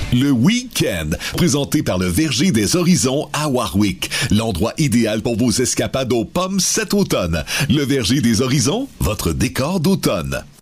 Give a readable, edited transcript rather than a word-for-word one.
Le week-end, présenté par le Verger des Horizons à Warwick. L'endroit idéal pour vos escapades aux pommes cet automne. Le Verger des Horizons, votre décor d'automne.